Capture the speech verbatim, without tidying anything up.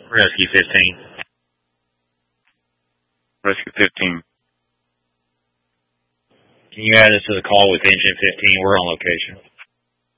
Rescue fifteen. Rescue fifteen. Can you add us to the call with Engine fifteen? We're on location.